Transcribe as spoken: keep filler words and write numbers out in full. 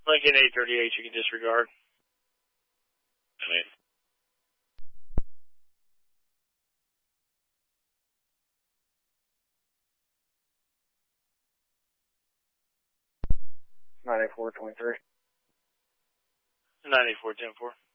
Lincoln eight thirty-eight, you can disregard. nine eight four twenty-three. nine eight four ten four.